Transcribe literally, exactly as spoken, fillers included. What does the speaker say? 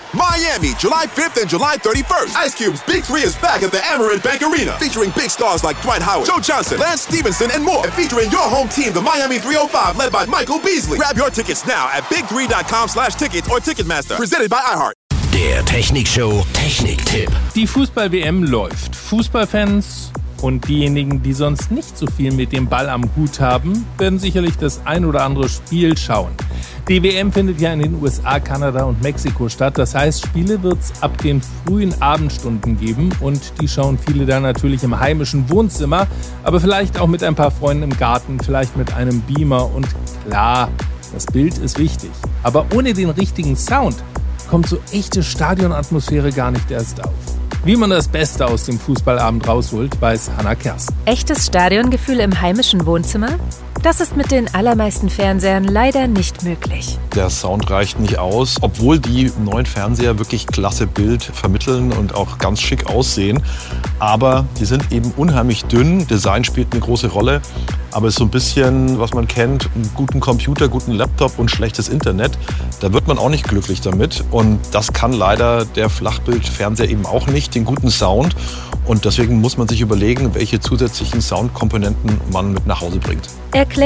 Miami, July fifth and July thirty-first. Ice Cube's Big Three is back at the Amerant Bank Arena, featuring big stars like Dwight Howard, Joe Johnson, Lance Stevenson, and more. And featuring your home team, the Miami three oh five, led by Michael Beasley. Grab your tickets now at big three dot com slash tickets or Ticketmaster. Presented by iHeart. Der Technikshow Techniktipp. Die Fußball-W M läuft. Fußballfans und diejenigen, die sonst nicht so viel mit dem Ball am Hut haben, werden sicherlich das ein oder andere Spiel schauen. Die W M findet ja in den U S A, Kanada und Mexiko statt. Das heißt, Spiele wird es ab den frühen Abendstunden geben und die schauen viele dann natürlich im heimischen Wohnzimmer, aber vielleicht auch mit ein paar Freunden im Garten, vielleicht mit einem Beamer. Und klar, das Bild ist wichtig, aber ohne den richtigen Sound kommt so echte Stadionatmosphäre gar nicht erst auf. Wie man das Beste aus dem Fußballabend rausholt, weiß Hannah Kersten. Echtes Stadiongefühl im heimischen Wohnzimmer? Das ist mit den allermeisten Fernsehern leider nicht möglich. Der Sound reicht nicht aus, obwohl die neuen Fernseher wirklich klasse Bild vermitteln und auch ganz schick aussehen. Aber die sind eben unheimlich dünn. Design spielt eine große Rolle. Aber es ist so ein bisschen, was man kennt, einen guten Computer, guten Laptop und schlechtes Internet. Da wird man auch nicht glücklich damit. Und das kann leider der Flachbildfernseher eben auch nicht, den guten Sound. Und deswegen muss man sich überlegen, welche zusätzlichen Soundkomponenten man mit nach Hause bringt. Erklärt